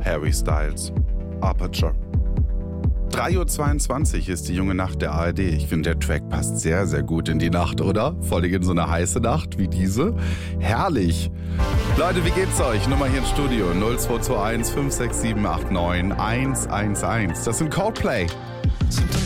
Harry Styles, Aperture. 3:22 Uhr ist die junge Nacht der ARD. Ich finde, der Track passt sehr, sehr gut in die Nacht, oder? Vor allem in so eine heiße Nacht wie diese. Herrlich. Leute, wie geht's euch? Nummer hier im Studio 0221 56789 111. Das sind Coldplay.